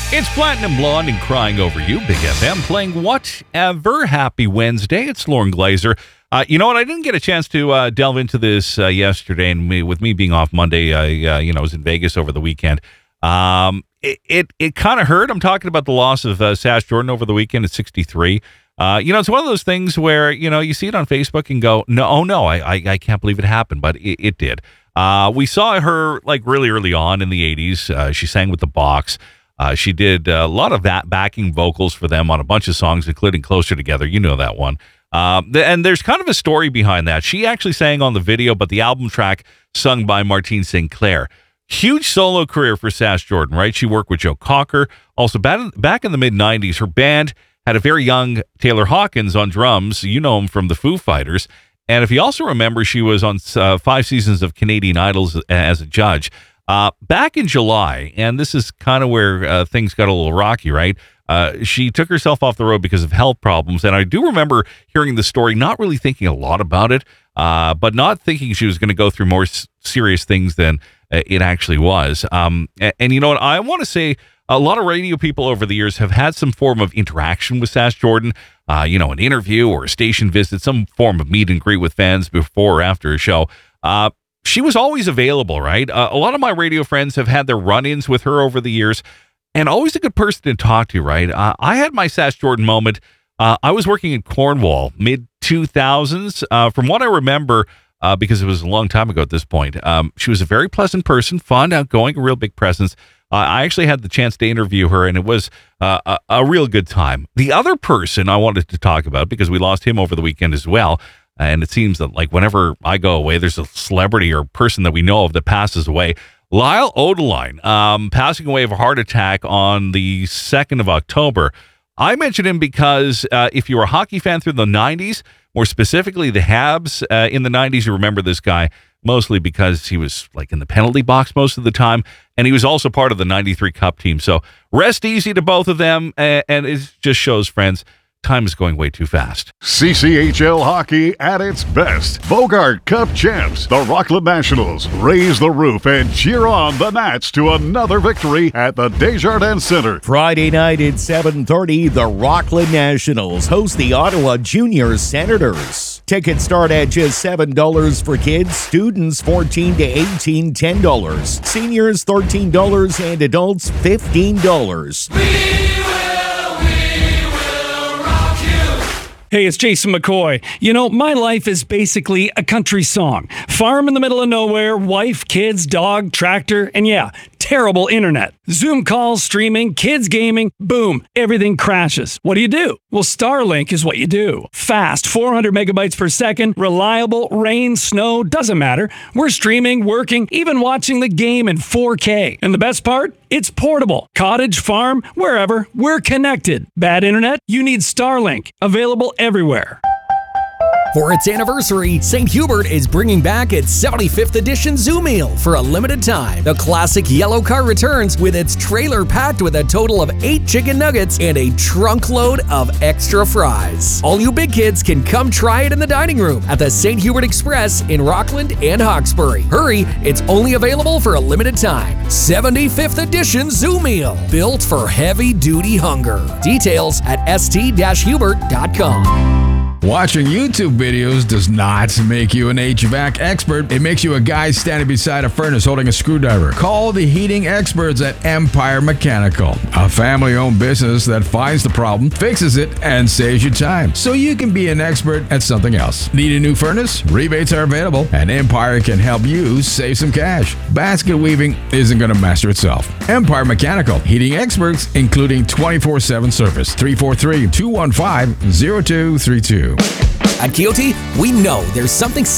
It's Platinum Blonde and Crying Over You, Big FM, playing Whatever. Happy Wednesday. It's Lauren Glazer. You know what? I didn't get a chance to delve into this yesterday, and with me being off Monday, I was in Vegas over the weekend. It kind of hurt. I'm talking about the loss of Sash Jordan over the weekend at 63. It's one of those things where, you see it on Facebook and go, no, I can't believe it happened, but it did. We saw her like really early on in the 80s. She sang with the Box. She did a lot of that backing vocals for them on a bunch of songs, including Closer Together. You know that one. And there's kind of a story behind that. She actually sang on the video, but the album track sung by Martine St. Clair. Huge solo career for Sash Jordan, right? She worked with Joe Cocker. Also, back in the mid-90s, her band had a very young Taylor Hawkins on drums. You know him from the Foo Fighters. And if you also remember, she was on 5 seasons of Canadian Idols as a judge. Back in July, and this is kind of where things got a little rocky, right? She took herself off the road because of health problems. And I do remember hearing the story, not really thinking a lot about it, but not thinking she was going to go through more serious things than it actually was. And you know what? I want to say a lot of radio people over the years have had some form of interaction with Sash Jordan, an interview or a station visit, some form of meet and greet with fans before or after a show. She was always available, right? A lot of my radio friends have had their run-ins with her over the years, and always a good person to talk to, right? I had my Sash Jordan moment. I was working in Cornwall, mid-2000s. From what I remember, because it was a long time ago at this point, she was a very pleasant person, fun, outgoing, a real big presence. I actually had the chance to interview her, and it was a real good time. The other person I wanted to talk about, because we lost him over the weekend as well, and it seems that like whenever I go away, there's a celebrity or person that we know of that passes away. Lyle Odeline, passing away of a heart attack on the 2nd of October. I mentioned him because if you were a hockey fan through the 90s, more specifically the Habs in the 90s, you remember this guy mostly because he was like in the penalty box most of the time, and he was also part of the 93 Cup team. So rest easy to both of them, and it just shows, friends, time is going way too fast. CCHL hockey at its best. Bogart Cup champs, the Rockland Nationals, raise the roof and cheer on the Nats to another victory at the Desjardins Center. Friday night at 7:30, the Rockland Nationals host the Ottawa Junior Senators. Tickets start at just $7 for kids, students 14 to 18, $10, seniors $13, and adults $15. Hey, it's Jason McCoy. My life is basically a country song. Farm in the middle of nowhere, wife, kids, dog, tractor, and yeah, terrible internet. Zoom calls, streaming, kids gaming, boom, everything crashes. What do? Well, Starlink is what you do. Fast, 400 megabytes per second, reliable, rain, snow, doesn't matter. We're streaming, working, even watching the game in 4K. And the best part? It's portable. Cottage, farm, wherever, we're connected. Bad internet? You need Starlink. Available everywhere. For its anniversary, St. Hubert is bringing back its 75th edition Zoo Meal for a limited time. The classic yellow car returns with its trailer packed with a total of 8 chicken nuggets and a trunk load of extra fries. All you big kids can come try it in the dining room at the St. Hubert Express in Rockland and Hawkesbury. Hurry, it's only available for a limited time. 75th edition Zoo Meal, built for heavy-duty hunger. Details at st-hubert.com. Watching YouTube videos does not make you an HVAC expert. It makes you a guy standing beside a furnace holding a screwdriver. Call the heating experts at Empire Mechanical, a family-owned business that finds the problem, fixes it, and saves you time, so you can be an expert at something else. Need a new furnace? Rebates are available, and Empire can help you save some cash. Basket weaving isn't going to master itself. Empire Mechanical, heating experts, including 24/7 service. 343-215-0232. At Kioti, we know there's something